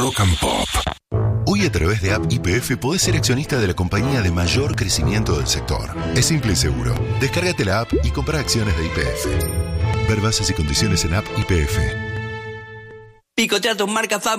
Rock and Pop. Hoy a través de App YPF podés ser accionista de la compañía de mayor crecimiento del sector. Es simple y seguro. Descárgate la app y compra acciones de YPF. Ver bases y condiciones en App YPF. Picotea tus marcas